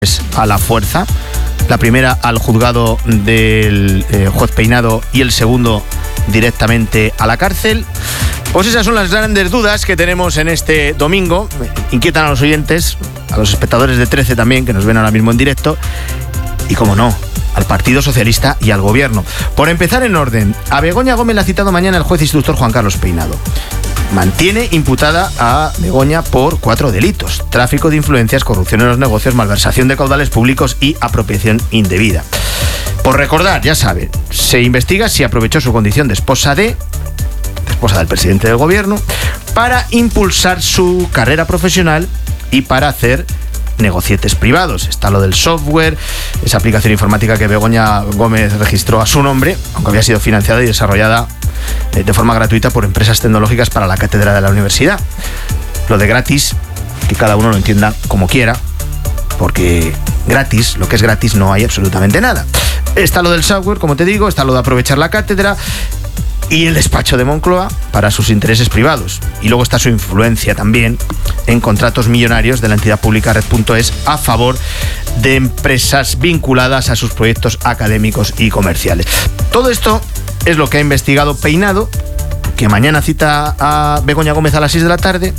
a la fuerza. La primera al juzgado del juez Peinado y el segundo directamente a la cárcel. Pues esas son las grandes dudas que tenemos en este domingo. Inquietan a los oyentes, a los espectadores de 13 también, que nos ven ahora mismo en directo. Y como no, al Partido Socialista y al Gobierno. Por empezar en orden, a Begoña Gómez la ha citado mañana el juez instructor Juan Carlos Peinado. Mantiene imputada a Begoña por 4 delitos: tráfico de influencias, corrupción en los negocios, malversación de caudales públicos y apropiación indebida. Por recordar, ya saben, se investiga si aprovechó su condición de esposa del presidente del Gobierno para impulsar su carrera profesional y para hacer negocietes privados. Está lo del software, esa aplicación informática que Begoña Gómez registró a su nombre, aunque había sido financiada y desarrollada de forma gratuita por empresas tecnológicas para la cátedra de la universidad. Lo de gratis, que cada uno lo entienda como quiera, porque gratis, lo que es gratis, no hay absolutamente nada. Está lo del software, como te digo, está lo de aprovechar la cátedra y el despacho de Moncloa para sus intereses privados. Y luego está su influencia también en contratos millonarios de la entidad pública Red.es a favor de empresas vinculadas a sus proyectos académicos y comerciales. Todo esto es lo que ha investigado Peinado, que mañana cita a Begoña Gómez a las 6 de la tarde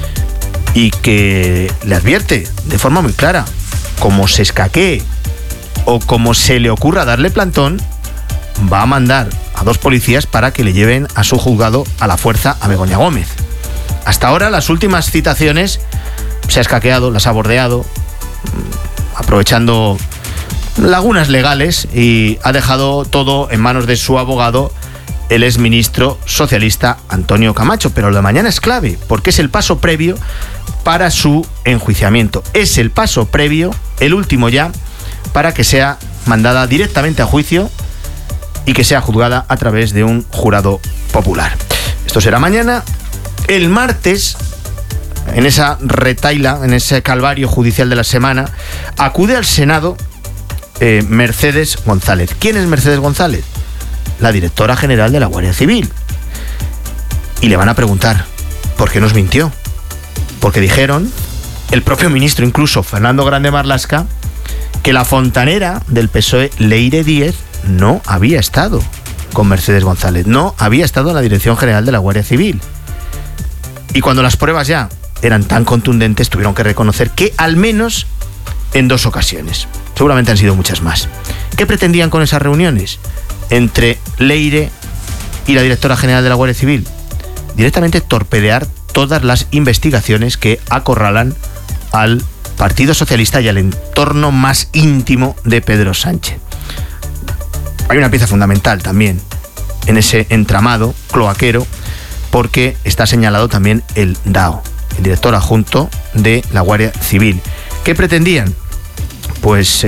y que le advierte de forma muy clara: como se escaquee o como se le ocurra darle plantón, va a mandar a 2 policías para que le lleven a su juzgado a la fuerza a Begoña Gómez. Hasta ahora, las últimas citaciones se ha escaqueado, las ha bordeado, aprovechando lagunas legales, y ha dejado todo en manos de su abogado, el exministro socialista Antonio Camacho. Pero lo de mañana es clave, porque es el paso previo para su enjuiciamiento. Es el paso previo, el último ya, para que sea mandada directamente a juicio y que sea juzgada a través de un jurado popular. Esto será mañana. El martes, en esa retaila, en ese calvario judicial de la semana, acude al Senado Mercedes González. ¿Quién es Mercedes González? La directora general de la Guardia Civil. Y le van a preguntar ¿por qué nos mintió? Porque dijeron, el propio ministro incluso, Fernando Grande Marlaska, que la fontanera del PSOE, Leire Díez, no había estado con Mercedes González, no había estado en la Dirección General de la Guardia Civil. Y cuando las pruebas ya eran tan contundentes, tuvieron que reconocer que al menos en 2 ocasiones, seguramente han sido muchas más. ¿Qué pretendían con esas reuniones entre Leire y la Directora General de la Guardia Civil? Directamente torpedear todas las investigaciones que acorralan al Partido Socialista y al entorno más íntimo de Pedro Sánchez. Hay una pieza fundamental también en ese entramado cloaquero, porque está señalado también el DAO, el director adjunto de la Guardia Civil. ¿Qué pretendían? Pues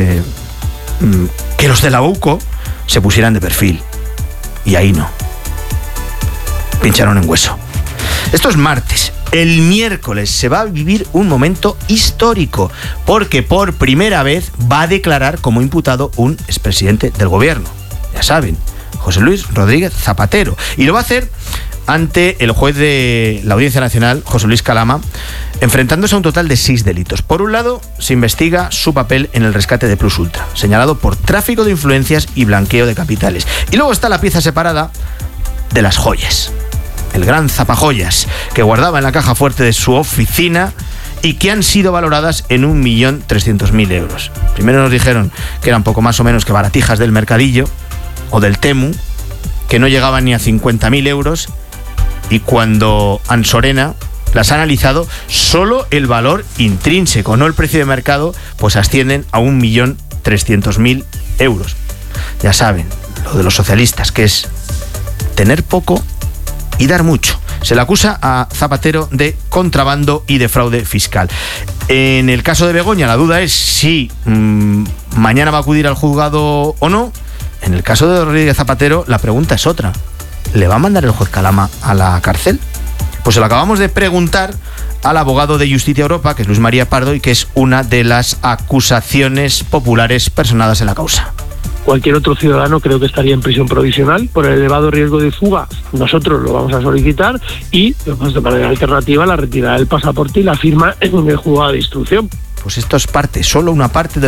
que los de la UCO se pusieran de perfil. Y ahí no. Pincharon en hueso. Esto es martes. El miércoles se va a vivir un momento histórico, porque por primera vez va a declarar como imputado un expresidente del Gobierno. Ya saben, José Luis Rodríguez Zapatero. Y lo va a hacer ante el juez de la Audiencia Nacional, José Luis Calama, enfrentándose a un total de 6 delitos. Por un lado, se investiga su papel en el rescate de Plus Ultra, señalado por tráfico de influencias y blanqueo de capitales. Y luego está la pieza separada de las joyas. El gran zapajoyas que guardaba en la caja fuerte de su oficina y que han sido valoradas en 1.300.000 euros. Primero nos dijeron que eran poco más o menos que baratijas del Mercadillo o del Temu, que no llegaban ni a 50.000 euros, y cuando Ansorena las ha analizado, solo el valor intrínseco, no el precio de mercado, pues ascienden a 1.300.000 euros. Ya saben, lo de los socialistas, que es tener poco y dar mucho. Se le acusa a Zapatero de contrabando y de fraude fiscal. En el caso de Begoña, la duda es si mañana va a acudir al juzgado o no. En el caso de Rodríguez Zapatero, la pregunta es otra. ¿Le va a mandar el juez Calama a la cárcel? Pues se lo acabamos de preguntar al abogado de Justicia Europa, que es Luis María Pardo, y que es una de las acusaciones populares personadas en la causa. Cualquier otro ciudadano creo que estaría en prisión provisional por el elevado riesgo de fuga. Nosotros lo vamos a solicitar y, pues, de manera alternativa, la retirada del pasaporte y la firma en el juzgado de instrucción. Pues esto es solo una parte de